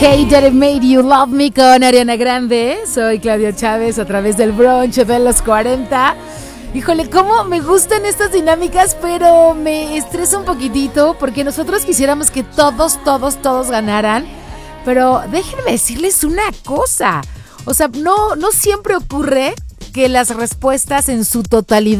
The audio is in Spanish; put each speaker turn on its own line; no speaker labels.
Hey, That It Made You Love Me con Ariana Grande. Soy Claudia Chávez a través del brunch de los 40. Híjole, cómo me gustan estas dinámicas, pero me estresa un poquitito porque nosotros quisiéramos que todos ganaran. Pero déjenme decirles una cosa. O sea, no siempre ocurre que las respuestas en su totalidad